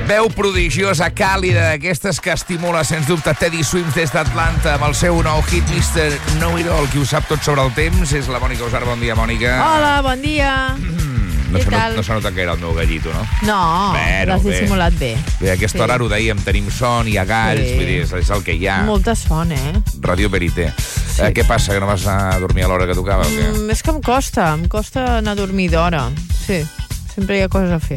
Veu prodigiosa, càlida, d'aquestes que estimula, sens dubte, Teddy Swims des d'Atlanta amb el seu nou hit Mr. Know-It-All. Qui ho sap tot sobre el temps és la Mònica Usar. Bon dia, Mònica. Hola, bon dia. No s'ha notat que era el meu gallito, no? No, l'has dissimulat bé. Bé, a aquesta hora ho dèiem, tenim son, hi ha galls, vull dir, és el que hi ha. Molta son, Radio Verité. Què passa, que no vas a dormir a l'hora que tocava o què? És que em costa anar a dormir d'hora. Sí, sempre hi ha coses a fer.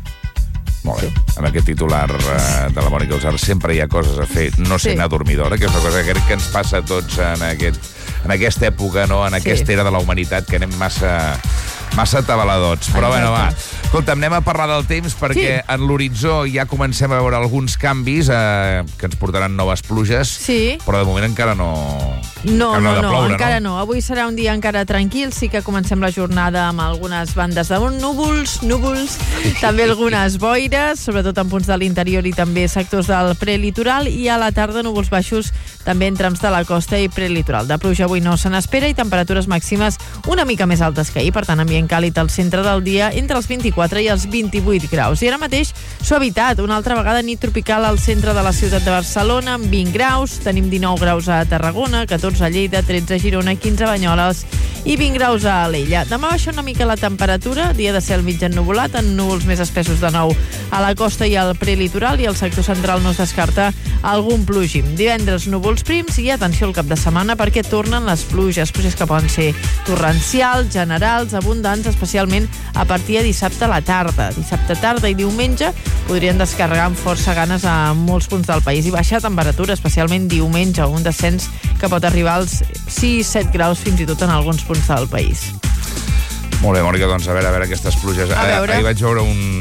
Molt bé. Amb aquest titular de la Mònica Usar, sempre hi ha coses a fer, no sé anar a dormir d'hora, que és una cosa que crec que ens passa a tots en aquesta època, no? En aquesta era de la humanitat, que anem massa atabaladors. Però bueno, va. Escolta, anem a parlar del temps perquè en l'horitzó ja comencem a veure alguns canvis que ens portaran noves pluges, però de moment encara no... No, encara no. Avui serà un dia encara tranquil, sí que comencem la jornada amb algunes bandes de núvols, també algunes boires, sobretot en punts de l'interior i també sectors del prelitoral, i a la tarda núvols baixos també en trams de la costa i prelitoral. De pluja avui no se n'espera i temperatures màximes una mica més altes que ahir, per tant ambient càlid al centre del dia entre els 24 i els 28 graus. I ara mateix suavitat, una altra vegada nit tropical al centre de la ciutat de Barcelona amb 20 graus, tenim 19 graus a Tarragona, 14 a Lleida, 13 a Girona, 15 a Banyoles i 20 graus a Alella. Demà baixa una mica la temperatura, dia de cel mig ennuvolat, amb núvols més espessos de nou a la costa i al prelitoral, i al sector central no es descarta algun plogim. Divendres núvols prims i atenció al cap de setmana perquè tornen les pluges que poden ser torrencials, generals, abundants, especialment a partir de dissabte a la tarda. Dissabte tarda i diumenge podrien descarregar amb força ganes a molts punts del país i baixar temperatura, especialment diumenge, un descens que pot arribar als 6-7 graus fins i tot en alguns punts del país. Molt bé, Mònica, doncs a veure aquestes pluges. Ahir vaig veure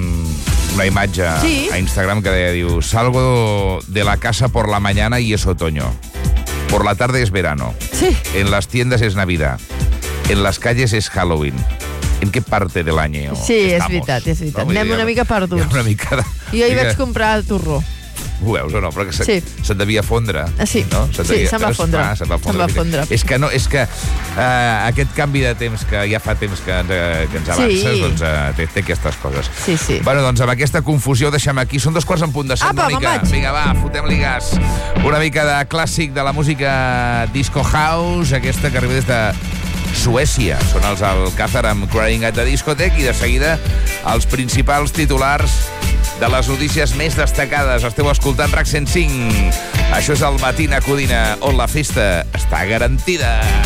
una imatge a Instagram que deia, diu, salgo de la casa por la mañana y es otoño. Por la tarde es verano. Sí. En las tiendas es Navidad. En las calles es Halloween. ¿En què parte de l'any estamos? Sí, és veritat. No, anem una mica perduts. Una mica de... Jo hi vaig comprar el torró. Ho veus o no? Però que se't devia fondre. Sí, no? se'm va fondre. És que aquest canvi de temps que ja fa temps que ens avances, doncs té aquestes coses. Sí. Bueno, doncs amb aquesta confusió deixem aquí. Són 2:15, Mònica. Vinga, va, fotem-li gas. Una mica de clàssic de la música disco house, aquesta que arriba des de Suècia. Són els Alcázar amb Crying at the Discotheque, i de seguida els principals titulars de les notícies més destacades. Esteu escoltant RAC 105. Això és el Matina Codina, on la festa està garantida.